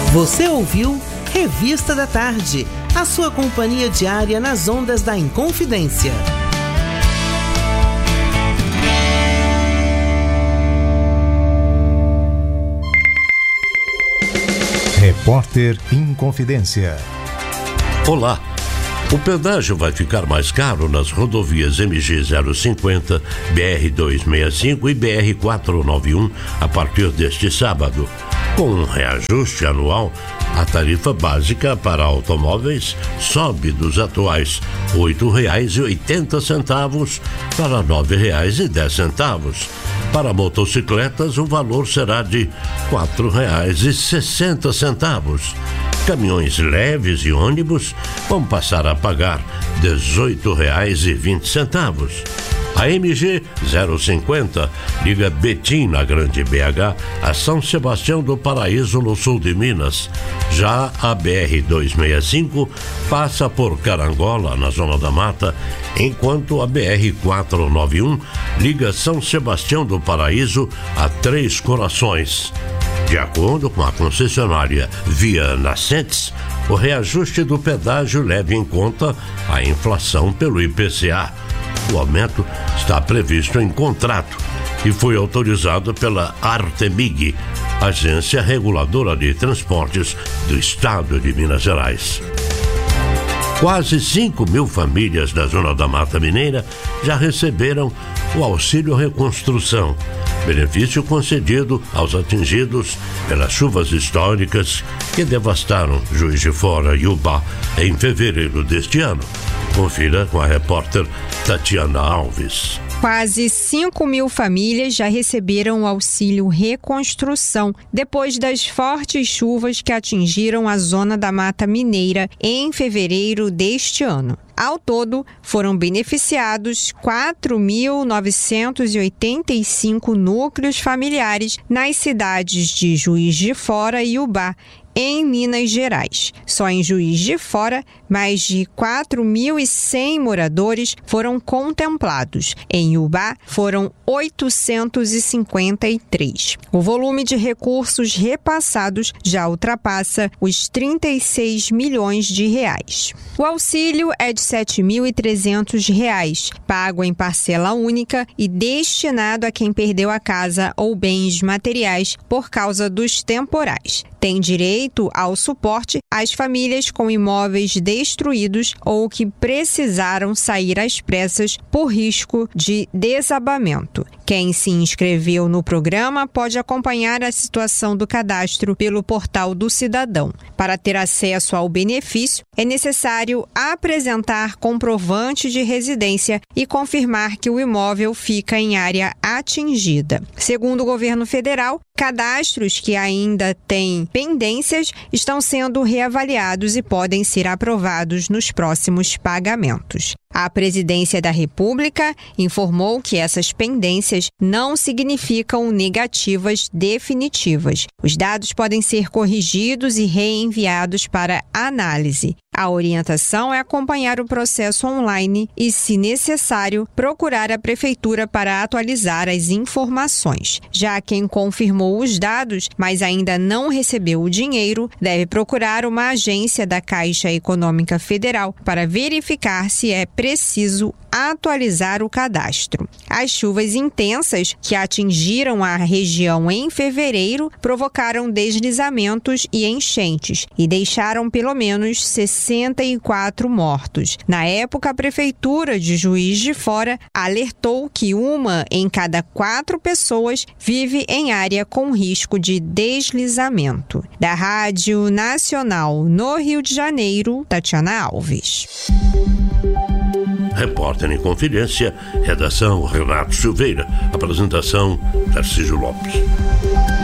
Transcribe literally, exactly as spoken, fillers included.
Você ouviu Revista da Tarde, a sua companhia diária nas ondas da Inconfidência. Repórter Inconfidência. Olá. O pedágio vai ficar mais caro nas rodovias M G zero cinquenta, B R duzentos e sessenta e cinco e B R quatrocentos e noventa e um a partir deste sábado. Com um reajuste anual, a tarifa básica para automóveis sobe dos atuais oito reais e oitenta centavos para nove reais e dez centavos. Para motocicletas, o valor será de quatro reais e sessenta centavos. Caminhões leves e ônibus vão passar a pagar dezoito reais e vinte centavos. A M G zero cinquenta liga Betim, na Grande B H, a São Sebastião do Paraíso, no sul de Minas. Já a B R duzentos e sessenta e cinco passa por Carangola, na Zona da Mata, enquanto a B R quatrocentos e noventa e um liga São Sebastião do Paraíso a Três Corações. De acordo com a concessionária Via Nascentes, o reajuste do pedágio leva em conta a inflação pelo I P C A. O aumento está previsto em contrato e foi autorizado pela Artemig, Agência Reguladora de Transportes do Estado de Minas Gerais. Quase cinco mil famílias da Zona da Mata Mineira já receberam o Auxílio Reconstrução, benefício concedido aos atingidos pelas chuvas históricas que devastaram Juiz de Fora e Ubá em fevereiro deste ano. Confira com a repórter Tatiana Alves. Quase cinco mil famílias já receberam o Auxílio Reconstrução depois das fortes chuvas que atingiram a Zona da Mata Mineira em fevereiro deste ano. Ao todo, foram beneficiados quatro mil novecentos e oitenta e cinco núcleos familiares nas cidades de Juiz de Fora e Ubá, em Minas Gerais. Só em Juiz de Fora, mais de quatro mil e cem moradores foram contemplados. Em Ubá, foram oitocentos e cinquenta e três. O volume de recursos repassados já ultrapassa os trinta e seis milhões de reais. O auxílio é de sete mil e trezentos reais, pago em parcela única e destinado a quem perdeu a casa ou bens materiais por causa dos temporais. Tem direito ao suporte às famílias com imóveis destruídos ou que precisaram sair às pressas por risco de desabamento. Quem se inscreveu no programa pode acompanhar a situação do cadastro pelo portal do cidadão. Para ter acesso ao benefício, é necessário apresentar comprovante de residência e confirmar que o imóvel fica em área atingida. Segundo o governo federal, cadastros que ainda têm pendências estão sendo reavaliados e podem ser aprovados nos próximos pagamentos. A Presidência da República informou que essas pendências não significam negativas definitivas. Os dados podem ser corrigidos e reenviados para análise. A orientação é acompanhar o processo online e, se necessário, procurar a Prefeitura para atualizar as informações. Já quem confirmou os dados, mas ainda não recebeu o dinheiro, deve procurar uma agência da Caixa Econômica Federal para verificar se é preciso atualizar o cadastro. As chuvas intensas que atingiram a região em fevereiro provocaram deslizamentos e enchentes e deixaram pelo menos sessenta e quatro mortos. Na época, a Prefeitura de Juiz de Fora alertou que uma em cada quatro pessoas vive em área com risco de deslizamento. Da Rádio Nacional no Rio de Janeiro, Tatiana Alves. Repórter em Confidência, redação Renato Silveira, apresentação Tarcísio Lopes.